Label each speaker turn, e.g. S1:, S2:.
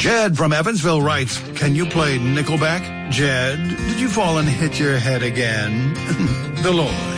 S1: Jed from Evansville writes, can you play Nickelback? Jed, did you fall and hit your head again? The Lord